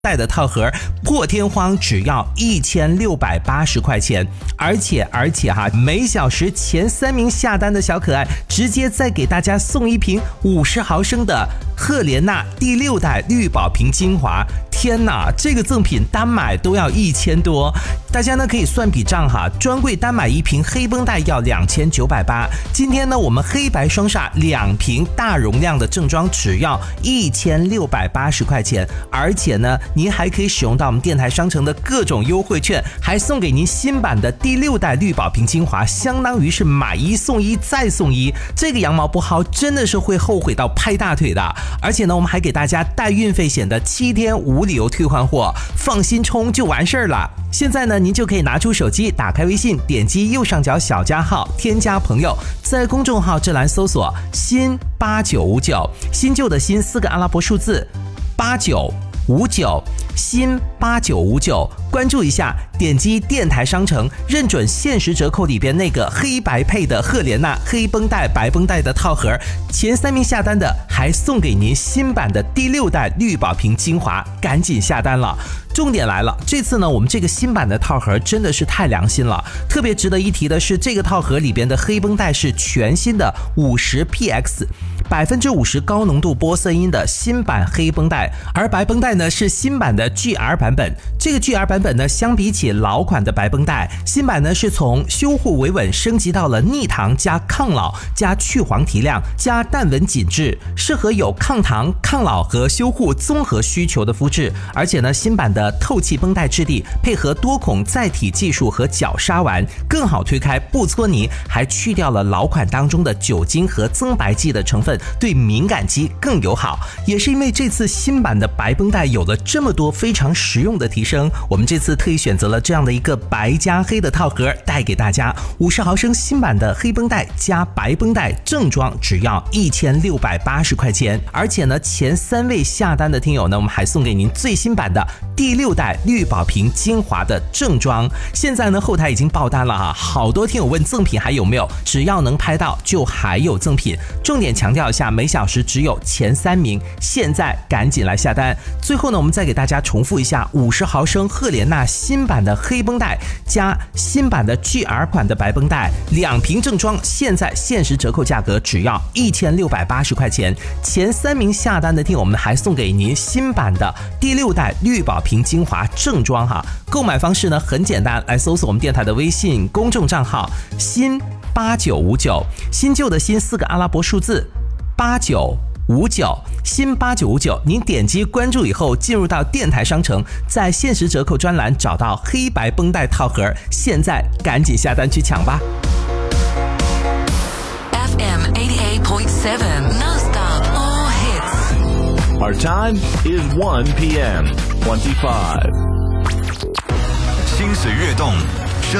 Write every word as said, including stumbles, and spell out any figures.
带的套盒破天荒只要一千六百八十块钱，而且而且哈，每小时前三名下单的小可爱，直接再给大家送一瓶五十毫升的赫莲娜第六代绿宝瓶精华。天哪，这个赠品单买都要一千多，大家呢可以算笔账哈，专柜单买一瓶黑绷带要两千九百八，今天呢我们黑白双煞两瓶大容量的正装只要一千六百八十块钱，而且呢您还可以使用到我们电台商城的各种优惠券，还送给您新版的第六代绿宝瓶精华，相当于是买一送一再送一，这个羊毛不薅真的是会后悔到拍大腿的。而且呢我们还给大家带运费险的七天无理由退换货，放心冲就完事儿了。现在呢您就可以拿出手机，打开微信，点击右上角小加号，添加朋友，在公众号这栏搜索新八九五九，新旧的新四个阿拉伯数字八九五九，新八九五九，关注一下，点击电台商城，认准限时折扣里边那个黑白配的赫莲娜黑绷带白绷带的套盒，前三名下单的还送给您新版的第六代绿宝瓶精华，赶紧下单了。重点来了，这次呢我们这个新版的套盒真的是太良心了。特别值得一提的是，这个套盒里边的黑绷带是全新的 五十 P X， 百分之五十 高浓度玻色因的新版黑绷带，而白绷带呢是新版的 G R 版本。这个 G R 版本呢相比起老款的白绷带，新版呢是从修护维稳升级到了逆糖加抗老加去黄提亮加淡纹紧致，适合有抗糖抗老和修护综合需求的肤质。而且呢新版的透气绷带质地配合多孔载体技术和角鲨丸，更好推开不搓泥，还去掉了老款当中的酒精和增白剂的成分，对敏感肌更友好。也是因为这次新版的白绷带有了这么多非常实用的提升，我们这次特意选择了这样的一个白加黑的套盒带给大家，五十毫升新版的黑绷带加白绷带正装只要一千六百八十块钱。而且呢前三位下单的听友呢，我们还送给您最新版的第六代绿宝瓶精华的正装。现在呢后台已经爆单了哈，好多听友问赠品还有没有，只要能拍到就还有赠品。重点强调一下，每小时只有前三名，现在赶紧来下单。最后呢我们再给大家重复一下，五十毫升赫莲娜新版的黑绷带加新版的 G R 款的白绷带，两瓶正装现在限时折扣价格只要一千六百八十块钱，前三名下单的听友们还送给您新版的第六代绿宝瓶精华正装哈。购买方式呢很简单，来搜索我们电台的微信公众账号新八九五九，新旧的新四个阿拉伯数字八九五九，新八九五九，您点击关注以后进入到电台商城，在限时折扣专栏找到黑白绷带套盒，现在赶紧下单去抢吧。 F M eighty-eight point seven Non-stop all hits. Our time is one p m twenty-five. 心随跃动，